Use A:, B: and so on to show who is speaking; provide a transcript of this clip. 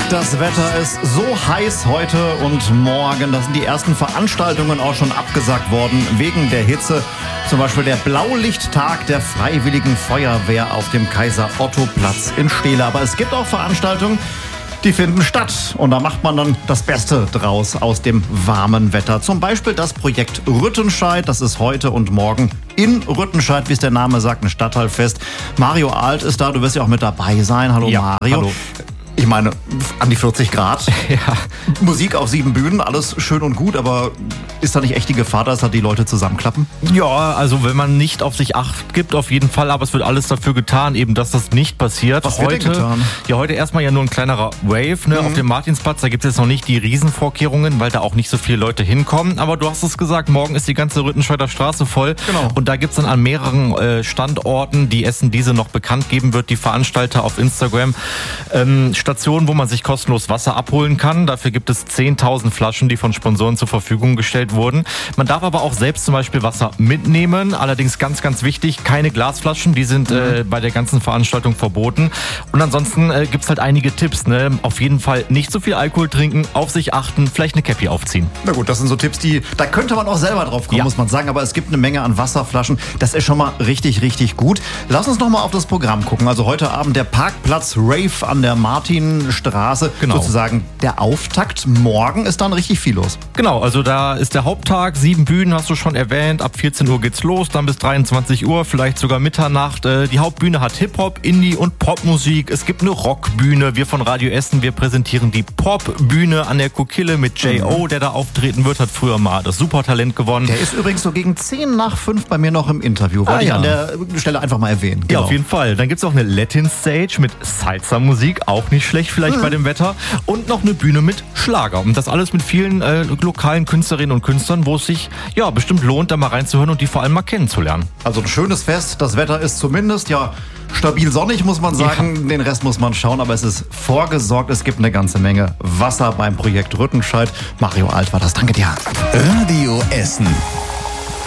A: Das Wetter ist so heiß heute und morgen. Da sind die ersten Veranstaltungen auch schon abgesagt worden wegen der Hitze. Zum Beispiel der Blaulichttag der Freiwilligen Feuerwehr auf dem Kaiser-Otto-Platz in Steele. Aber es gibt auch Veranstaltungen, die finden statt. Und da macht man dann das Beste draus aus dem warmen Wetter. Zum Beispiel das Projekt Rüttenscheid. Das ist heute und morgen in Rüttenscheid, wie es der Name sagt, ein Stadtteilfest. Mario Alt ist da. Du wirst ja auch mit dabei sein. Hallo
B: ja,
A: Mario.
B: Hallo.
A: Ich meine, an die 40 Grad.
B: Ja.
A: Musik auf 7 Bühnen, alles schön und gut, aber ist da nicht echt die Gefahr, dass da die Leute zusammenklappen?
B: Ja, also wenn man nicht auf sich Acht gibt, auf jeden Fall, aber es wird alles dafür getan, eben, dass das nicht passiert.
A: Was wird denn getan?
B: Ja, heute erstmal ja nur ein kleinerer Wave, ne, auf dem Martinsplatz. Da gibt es jetzt noch nicht die Riesenvorkehrungen, weil da auch nicht so viele Leute hinkommen. Aber du hast es gesagt, morgen ist die ganze Rüttenscheider Straße voll.
A: Genau.
B: Und da gibt es dann an mehreren Standorten, die Essen diese noch bekannt geben wird, die Veranstalter auf Instagram, Stationen, wo man sich kostenlos Wasser abholen kann. Dafür gibt es 10.000 Flaschen, die von Sponsoren zur Verfügung gestellt wurden. Man darf aber auch selbst zum Beispiel Wasser mitnehmen. Allerdings ganz, ganz wichtig, keine Glasflaschen. Die sind bei der ganzen Veranstaltung verboten. Und ansonsten gibt es halt einige Tipps. Ne? Auf jeden Fall nicht so viel Alkohol trinken, auf sich achten, vielleicht eine Cappy aufziehen.
A: Na gut, das sind so Tipps, da könnte man auch selber drauf kommen, muss man sagen. Aber es gibt eine Menge an Wasserflaschen. Das ist schon mal richtig, richtig gut. Lass uns noch mal auf das Programm gucken. Also heute Abend der Parkplatz Rave an der Martinstraße.
B: Genau.
A: Sozusagen der Auftakt. Morgen ist dann richtig viel los.
B: Genau, also da ist der Haupttag. 7 Bühnen hast du schon erwähnt. Ab 14 Uhr geht's los, dann bis 23 Uhr, vielleicht sogar Mitternacht. Die Hauptbühne hat Hip-Hop, Indie und Popmusik. Es gibt eine Rockbühne. Wir von Radio Essen, wir präsentieren die Popbühne an der Kokille mit J.O., der da auftreten wird. Hat früher mal das Supertalent gewonnen.
A: Der ist übrigens so gegen 10 nach 5 bei mir noch im Interview. Wollte ich an der Stelle einfach mal erwähnen.
B: Genau. Ja, auf jeden Fall. Dann gibt's auch eine Latin-Stage mit Salsa-Musik. Auch nicht schlecht vielleicht bei dem Wetter. Und noch eine Bühne mit Schlager. Und das alles mit vielen lokalen Künstlerinnen und Künstlern, wo es sich ja bestimmt lohnt, da mal reinzuhören und die vor allem mal kennenzulernen.
A: Also ein schönes Fest. Das Wetter ist zumindest stabil sonnig, muss man sagen. Ja. Den Rest muss man schauen, aber es ist vorgesorgt. Es gibt eine ganze Menge Wasser beim Projekt Rüttenscheid. Mario Alt war das. Danke dir.
C: Radio Essen.